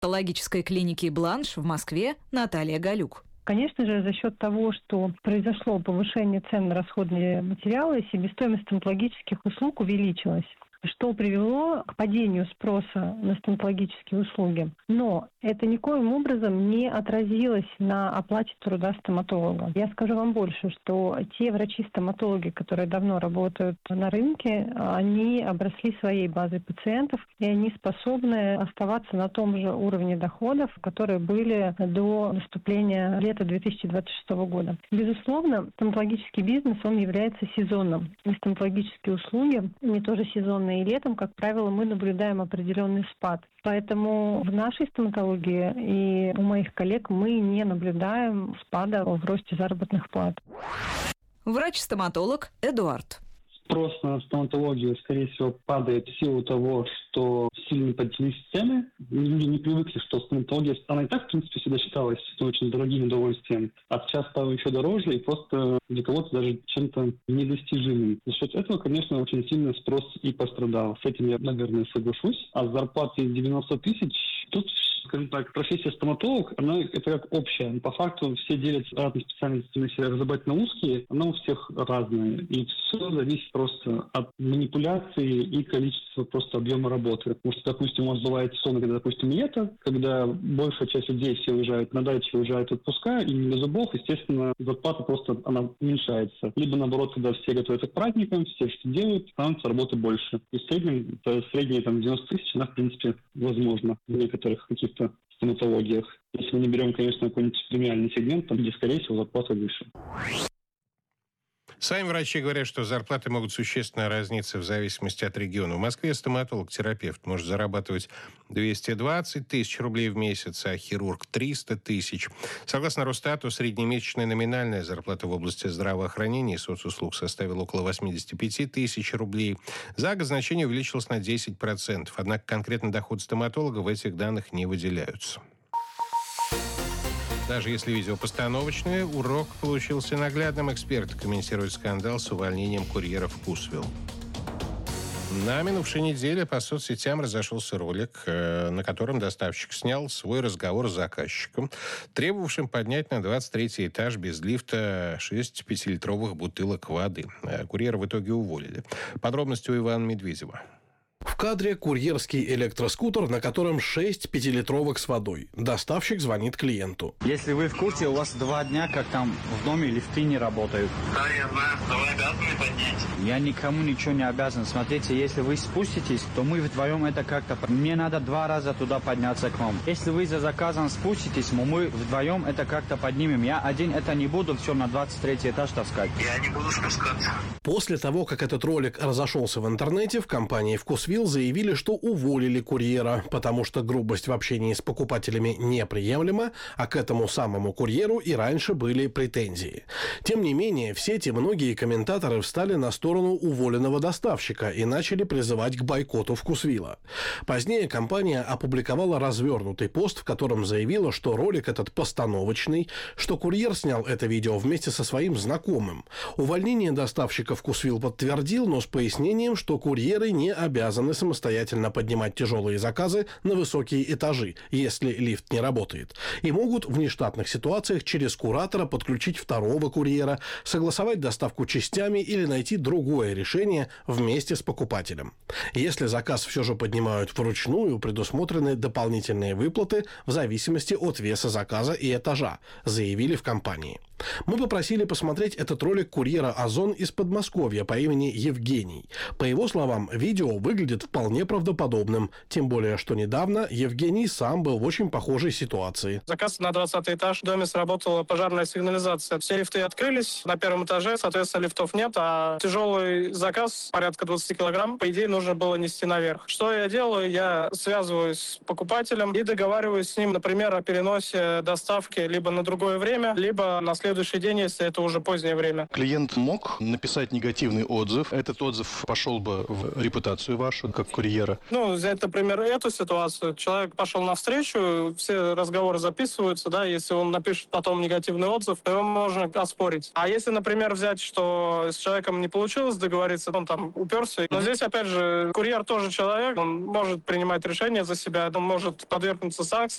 стоматологической клиники «Бланш» в Москве Наталья Галюк. Конечно же, за счет того, что произошло повышение цен на расходные материалы, себестоимость стоматологических услуг увеличилась, что привело к падению спроса на стоматологические услуги. Но это никоим образом не отразилось на оплате труда стоматолога. Я скажу вам больше, что те врачи-стоматологи, которые давно работают на рынке, они обросли своей базой пациентов, и они способны оставаться на том же уровне доходов, которые были до наступления лета 2026 года. Безусловно, стоматологический бизнес, он является сезонным. И стоматологические услуги, они тоже сезонные. И летом, как правило, мы наблюдаем определенный спад. Поэтому в нашей стоматологии и у моих коллег мы не наблюдаем спада в росте заработных плат. Врач-стоматолог Эдуард. Спрос на стоматологию, скорее всего, падает в силу того, что сильно поднялись цены. Люди не привыкли, что стоматология, она и так, в принципе, всегда считалась очень дорогим удовольствием. А сейчас стало еще дороже и просто для кого-то даже чем-то недостижимым. За счет этого, конечно, очень сильно спрос и пострадал. С этим я, наверное, соглашусь. А с зарплатой 90 тысяч тут, скажем так, профессия стоматолог, она это как общая. По факту все делятся разные специальности, если разобрать на узкие, она у всех разная. И все зависит просто от манипуляции и количества просто объема работы. Потому что, допустим, у вас бывает сезон, когда, допустим, лето, когда большая часть людей все уезжают на дачу, уезжают в отпуска, и не до зубов, естественно, зарплата просто она уменьшается. Либо наоборот, когда все готовятся к праздникам, все что делают, становится работы больше. И в среднем, средние там 90 тысяч, она, в принципе, возможно в некоторых каких-то стоматологиях. Если мы не берем, конечно, какой-нибудь премиальный сегмент, там, где, скорее всего, зарплата выше. Сами врачи говорят, что зарплаты могут существенно разниться в зависимости от региона. В Москве стоматолог-терапевт может зарабатывать 220 тысяч рублей в месяц, а хирург 300 тысяч. Согласно Росстату, среднемесячная номинальная зарплата в области здравоохранения и соцуслуг составила около 85 тысяч рублей. За год значение увеличилось на 10%. Однако конкретно доходы стоматолога в этих данных не выделяются. Даже если видео постановочное, урок получился наглядным. Эксперты комментируют скандал с увольнением курьера «Вкусвилл». На минувшей неделе по соцсетям разошелся ролик, на котором доставщик снял свой разговор с заказчиком, требовавшим поднять на 23-й этаж без лифта 6 5-литровых бутылок воды. Курьера в итоге уволили. Подробности у Ивана Медведева. В кадре курьерский электроскутер, на котором 6 5-литровок с водой. Доставщик звонит клиенту. Если вы в курсе, у вас 2 дня, как там в доме лифты не работают. Да, я знаю, но вы обязаны поднять. Я никому ничего не обязан. Смотрите, если вы спуститесь, то мы вдвоем это как-то... Мне надо 2 раза туда подняться к вам. Если вы за заказом спуститесь, мы вдвоем это как-то поднимем. Я один это не буду все на 23 этаж таскать. Я не буду спускаться. После того, как этот ролик разошелся в интернете, в компании «Вкусвилл» заявили, что уволили курьера, потому что грубость в общении с покупателями неприемлема, а к этому самому курьеру и раньше были претензии. Тем не менее, в сети многие комментаторы встали на сторону уволенного доставщика и начали призывать к бойкоту «Вкусвилла». Позднее компания опубликовала развернутый пост, в котором заявила, что ролик этот постановочный, что курьер снял это видео вместе со своим знакомым. Увольнение доставщика «Вкусвилл» подтвердил, но с пояснением, что курьеры не обязаны самостоятельно поднимать тяжелые заказы на высокие этажи, если лифт не работает, и могут в нештатных ситуациях через куратора подключить второго курьера, согласовать доставку частями или найти другое решение вместе с покупателем. Если заказ все же поднимают вручную, предусмотрены дополнительные выплаты в зависимости от веса заказа и этажа, заявили в компании. Мы попросили посмотреть этот ролик курьера «Озон» из Подмосковья по имени Евгений. По его словам, видео выглядит вполне правдоподобным, тем более, что недавно Евгений сам был в очень похожей ситуации. Заказ на 20 этаж. В доме сработала пожарная сигнализация. Все лифты открылись на первом этаже, соответственно, лифтов нет, а тяжелый заказ, порядка 20 килограмм, по идее, нужно было нести наверх. Что я делаю? Я связываюсь с покупателем и договариваюсь с ним, например, о переносе доставки либо на другое время, либо на следующий день, если это уже позднее время. Клиент мог написать негативный отзыв. Этот отзыв пошел бы в репутацию вашу. вашу, как курьера? Ну, взять, например, эту ситуацию. Человек пошел навстречу, все разговоры записываются, да, если он напишет потом негативный отзыв, то его можно оспорить. А если, например, взять, что с человеком не получилось договориться, он там уперся. Но здесь, опять же, курьер тоже человек, он может принимать решения за себя, он может подвергнуться санкциям.